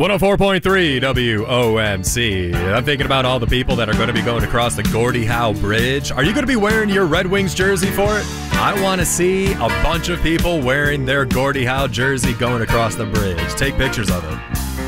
104.3 WOMC. I'm thinking about all the people that are going to be going across the Gordie Howe Bridge. Are you going to be wearing your Red Wings jersey for it? I want to see a bunch of people wearing their Gordie Howe jersey going across the bridge. Take pictures of it.